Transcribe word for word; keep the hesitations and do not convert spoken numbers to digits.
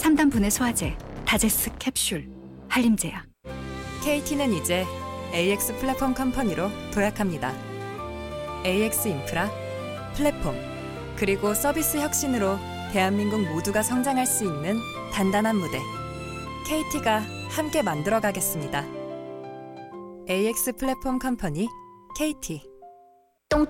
삼 단분의 소화제 다제스 캡슐 한림제약. 케이티는 이제 에이엑스 플랫폼 컴퍼니로 도약합니다. 에이엑스 인프라, 플랫폼, 그리고 서비스 혁신으로 대한민국 모두가 성장할 수 있는 단단한 무대. 케이티가 함께 만들어가겠습니다. 에이엑스 플랫폼 컴퍼니 케이티.